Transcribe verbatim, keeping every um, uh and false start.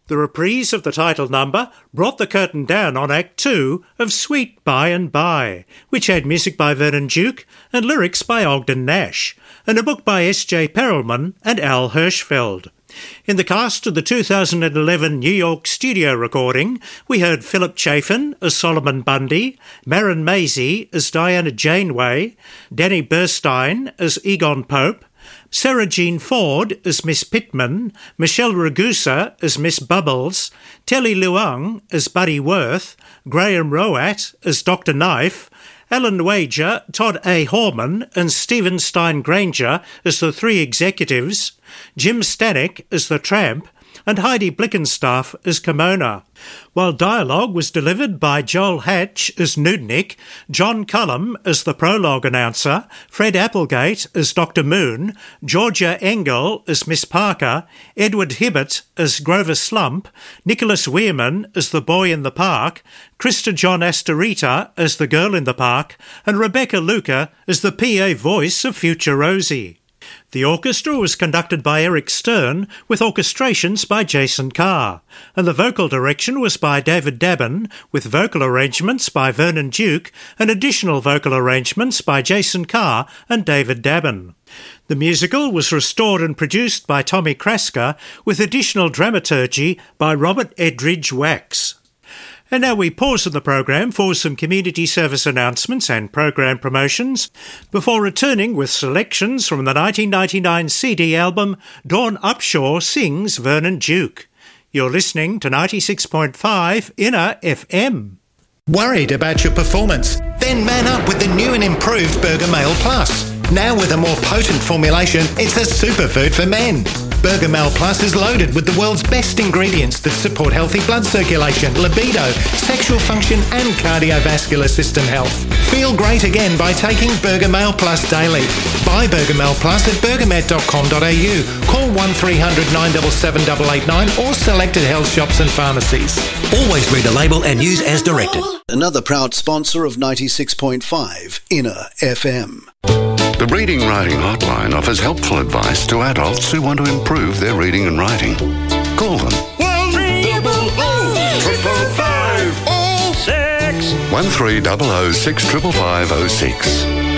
The reprise of the title number brought the curtain down on Act Two of Sweet By and By, which had music by Vernon Duke and lyrics by Ogden Nash, and a book by S J Perelman and Al Hirschfeld. In the cast of the two thousand eleven New York studio recording, we heard Philip Chafin as Solomon Bundy, Maren Maisie as Diana Janeway, Danny Burstein as Egon Pope, Sarah Jean Ford as Miss Pittman, Michelle Ragusa as Miss Bubbles, Telly Luang as Buddy Worth, Graham Rowat as Doctor Knife, Alan Wager, Todd A. Horman and Stephen Stein Granger as the three executives, Jim Stanek as the Tramp, and Heidi Blickenstaff as Kimona, while dialogue was delivered by Joel Hatch as Nudnik, John Cullum as the prologue announcer, Fred Applegate as Doctor Moon, Georgia Engel as Miss Parker, Edward Hibbert as Grover Slump, Nicholas Weirman as the boy in the park, Krista John Astorita as the girl in the park, and Rebecca Luca as the P A voice of future Rosie. The orchestra was conducted by Eric Stern, with orchestrations by Jason Carr, and the vocal direction was by David Dabin, with vocal arrangements by Vernon Duke and additional vocal arrangements by Jason Carr and David Dabin. The musical was restored and produced by Tommy Krasker, with additional dramaturgy by Robert Edridge Wax. And now we pause in the program for some community service announcements and program promotions before returning with selections from the nineteen ninety-nine C D album Dawn Upshaw Sings Vernon Duke. You're listening to ninety-six point five Inner F M. Worried about your performance? Then man up with the new and improved Burger Male Plus. Now with a more potent formulation, it's a superfood for men. Burger Male Plus is loaded with the world's best ingredients that support healthy blood circulation, libido, sexual function and cardiovascular system health. Feel great again by taking Burger Male Plus daily. Buy Burger Male Plus at burgermed dot com dot a u. Call one three hundred nine seven seven eight eight nine or selected health shops and pharmacies. Always read the label and use as directed. Another proud sponsor of ninety-six point five Inner F M. The Reading Writing Hotline offers helpful advice to adults who want to improve their reading and writing. Call them. One three double O triple five oh six. One three double O six triple five oh six.